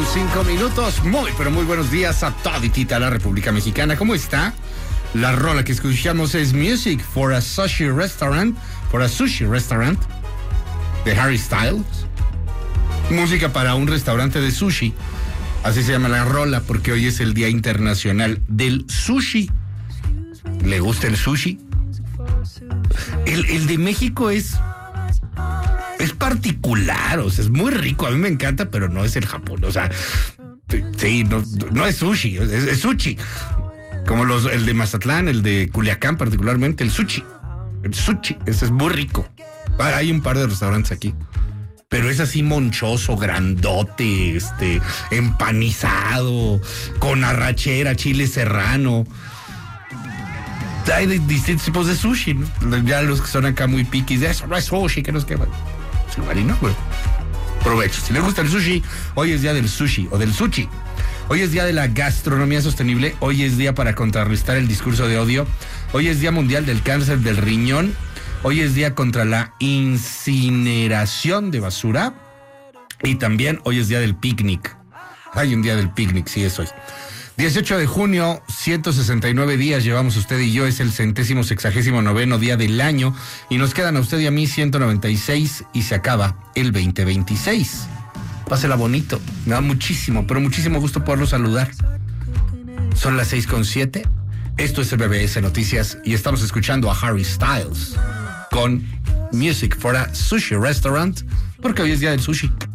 5 minutos. Muy, pero muy buenos días a toditita la República Mexicana. ¿Cómo está? La rola que escuchamos es Music for a Sushi Restaurant, de Harry Styles. Música para un restaurante de sushi. Así se llama la rola porque hoy es el Día Internacional del Sushi. ¿Le gusta el sushi? El de México es particular, o sea, es muy rico. A mí me encanta, pero no es el Japón. O sea, sí, no es sushi, es sushi. Como el de Mazatlán, el de Culiacán particularmente, el sushi. El sushi, ese es muy rico. Hay un par de restaurantes aquí, pero es así monchoso, grandote, empanizado, con arrachera, chile serrano. Hay distintos tipos de sushi, ¿no? Ya los que son acá muy piquis, de eso no es sushi, que no es que... Es igual y no, pero provecho. Si le gusta el sushi, hoy es día del sushi o del sushi. Hoy es día de la gastronomía sostenible. Hoy es día para contrarrestar el discurso de odio. Hoy es día mundial del cáncer del riñón. Hoy es día contra la incineración de basura. Y también hoy es día del picnic. Hay un día del picnic, sí es hoy. 18 de junio, 169 días llevamos usted y yo, es el 169º día del año y nos quedan a usted y a mí 196 y se acaba el 2026. Pásela bonito, me da muchísimo, pero muchísimo gusto poderlo saludar. Son las 6:07, esto es el BBS Noticias y estamos escuchando a Harry Styles con Music for a Sushi Restaurant, porque hoy es día del sushi.